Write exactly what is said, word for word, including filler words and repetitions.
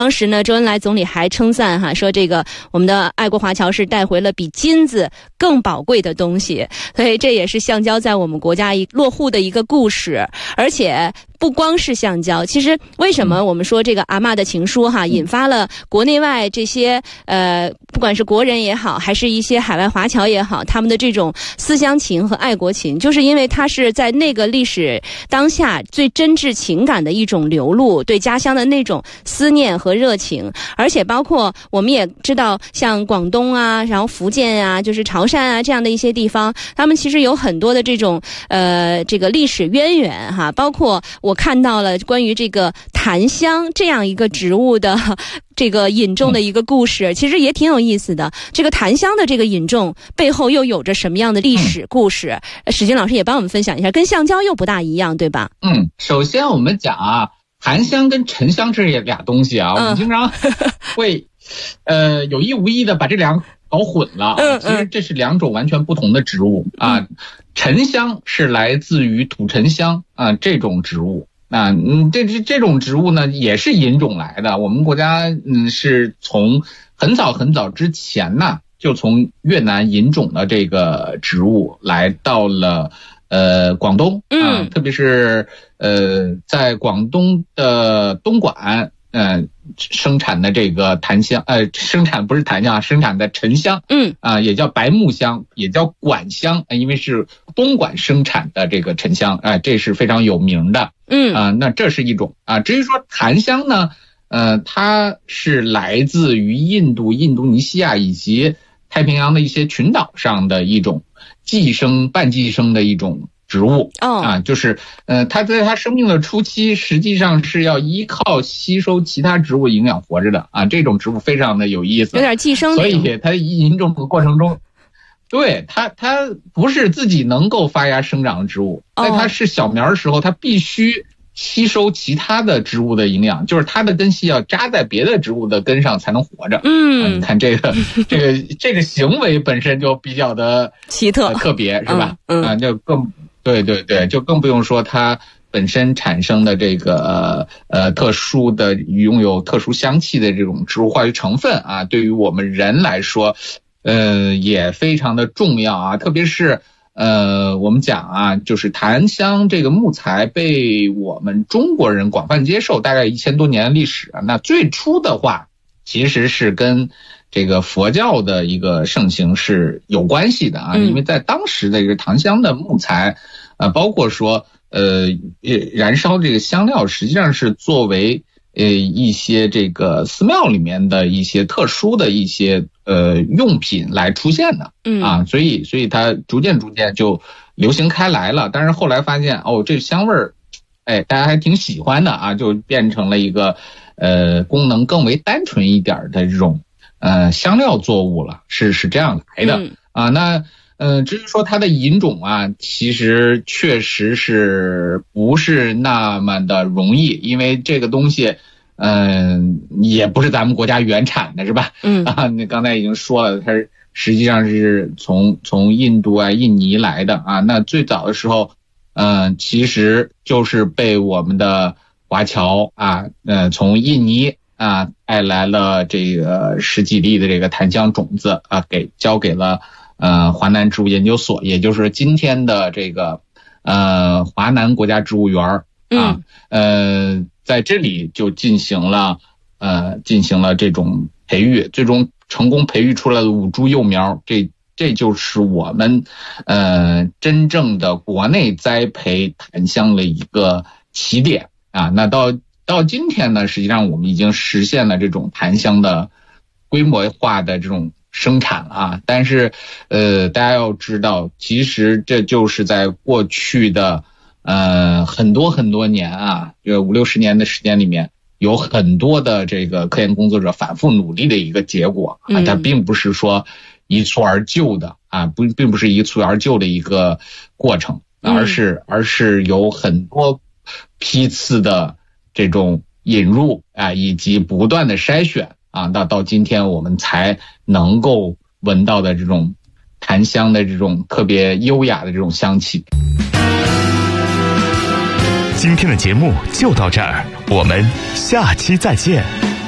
当时呢，周恩来总理还称赞哈，说这个我们的爱国华侨是带回了比金子更宝贵的东西，所以这也是橡胶在我们国家一落户的一个故事。而且不光是橡胶，其实为什么我们说这个阿嬷的情书哈，引发了国内外这些呃，不管是国人也好，还是一些海外华侨也好，他们的这种思乡情和爱国情，就是因为它是在那个历史当下最真挚情感的一种流露，对家乡的那种思念和热情。而且包括我们也知道，像广东啊，然后福建啊，就是潮汕啊这样的一些地方，他们其实有很多的这种呃这个历史渊源哈。包括我看到了关于这个檀香这样一个植物的这个引种的一个故事，其实也挺有意思的。这个檀香的这个引种背后又有着什么样的历史故事？史军老师也帮我们分享一下，跟橡胶又不大一样，对吧？ 嗯，首先我们讲啊，檀香跟沉香这俩东西啊，我们经常会呃有意无意的把这两个搞混了。嗯，其实这是两种完全不同的植物啊。沉香是来自于土沉香啊这种植物。啊，嗯，这这这种植物呢，也是引种来的。我们国家嗯是从很早很早之前呢，就从越南引种的这个植物来到了呃广东啊，特别是呃在广东的东莞呃生产的这个檀香，呃生产不是檀香啊，生产的沉香，嗯啊，也叫白木香，也叫莞香，因为是东莞生产的这个沉香，啊、呃，这是非常有名的。嗯啊、呃，那这是一种啊。至于说檀香呢，呃，它是来自于印度、印度尼西亚以及太平洋的一些群岛上的一种寄生、半寄生的一种植物。哦啊，就是呃，它在它生命的初期，实际上是要依靠吸收其他植物营养活着的啊。这种植物非常的有意思， 有点寄生， 所以它引种的过程中。对它，它不是自己能够发芽生长的植物，在它是小苗的时候，它必须吸收其他的植物的营养，就是它的根系要扎在别的植物的根上才能活着。嗯，啊、你看这个这个这个行为本身就比较的奇特、 呃、特别，是吧？ 嗯，嗯啊，就更对对对，就更不用说它本身产生的这个呃特殊的拥有特殊香气的这种植物化学成分啊，对于我们人来说。呃，也非常的重要啊，特别是呃，我们讲啊，就是檀香这个木材被我们中国人广泛接受，大概一千多年的历史啊。那最初的话，其实是跟这个佛教的一个盛行是有关系的啊，因为在当时的这个檀香的木材，呃，包括说呃，燃烧这个香料，实际上是作为呃一些这个寺庙里面的一些特殊的一些呃用品来出现的，嗯啊，所以所以它逐渐逐渐就流行开来了。但是后来发现哦，这香味儿，哎，大家还挺喜欢的啊，就变成了一个呃功能更为单纯一点的这种呃香料作物了，是是这样来的、嗯、啊。那呃，至于说它的引种啊，其实确实是不是那么的容易，因为这个东西，嗯、呃，也不是咱们国家原产的，是吧？嗯啊，那刚才已经说了，它实际上是从从印度啊、印尼来的啊。那最早的时候，嗯、呃，其实就是被我们的华侨啊，呃，从印尼啊带来了这个十几粒的这个檀香种子啊，给交给了。呃，华南植物研究所，也就是今天的这个呃华南国家植物园啊、嗯，呃，在这里就进行了呃进行了这种培育，最终成功培育出来的五株幼苗，这这就是我们呃真正的国内栽培檀香的一个起点啊。那到到今天呢，实际上我们已经实现了这种檀香的规模化的这种生产啊，但是呃，大家要知道，其实这就是在过去的呃很多很多年啊，这五六十年的时间里面，有很多的这个科研工作者反复努力的一个结果啊，它并不是说一蹴而就的啊，不，并不是一蹴而就的一个过程，而是而是有很多批次的这种引入啊，以及不断的筛选。啊，到到今天我们才能够闻到的这种檀香的这种特别优雅的这种香气。 今天的节目就到这儿，我们下期再见。